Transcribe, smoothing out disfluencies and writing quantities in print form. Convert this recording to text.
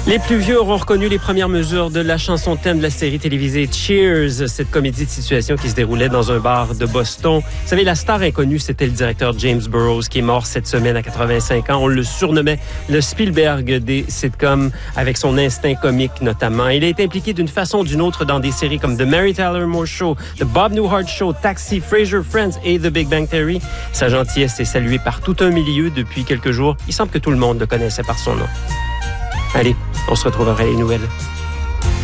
Les plus vieux auront reconnu les premières mesures de la chanson thème de la série télévisée Cheers, cette comédie de situation qui se déroulait dans un bar de Boston. Vous savez, la star inconnue, c'était le directeur James Burrows, qui est mort cette semaine à 85 ans. On le surnommait le Spielberg des sitcoms, avec son instinct comique notamment. Il a été impliqué d'une façon ou d'une autre dans des séries comme The Mary Tyler Moore Show, The Bob Newhart Show, Taxi, Frasier, Friends et The Big Bang Theory. Sa gentillesse est saluée par tout un milieu depuis quelques jours. Il semble que tout le monde le connaissait par son nom. Allez, on se retrouve après les nouvelles.